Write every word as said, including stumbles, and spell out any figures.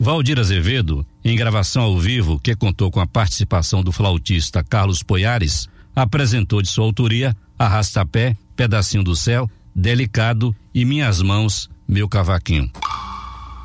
Valdir Azevedo, em gravação ao vivo que contou com a participação do flautista Carlos Poiares, apresentou de sua autoria Arrasta-Pé, Pedacinho do Céu, Delicado e Minhas Mãos, Meu Cavaquinho.